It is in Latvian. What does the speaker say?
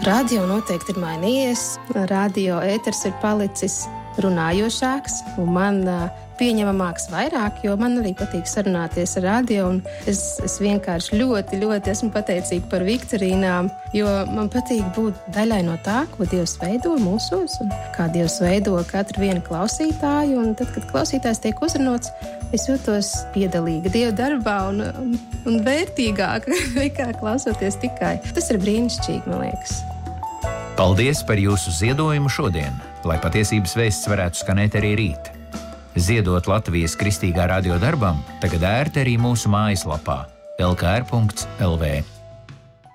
Radio noteikti ir mainījies. Radio ēters ir palicis runājošāks un man pieņemamāks vairāk, jo man arī patīk sarunāties ar radio. Un es vienkārši ļoti esmu pateicīga par viktorīnām, jo man patīk būt daļai no tā, ko Dievs veido mūsos un kā Dievs veido katru vienu klausītāju. Un tad, kad klausītājs tiek uzrunāts, es jūtos piedalīga Dieva darbā un vērtīgāka nekā klausoties tikai. Tas ir brīnišķīgi, man liekas. Paldies par jūsu ziedojumu šodien, lai patiesības vēsts varētu skanēt arī rīt. Ziedot Latvijas Kristīgā radio darbam tagad ērti arī mūsu mājaslapā lkr.lv.